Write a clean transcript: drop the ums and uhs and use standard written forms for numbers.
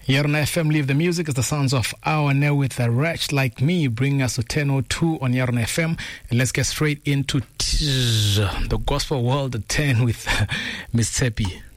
Here on FM, Leave the Music is the sounds of Our Now with A Wretch Like Me, bringing us to 10:02 on Yaron FM. And let's get straight into the gospel world at 10 with Miss Tsepi.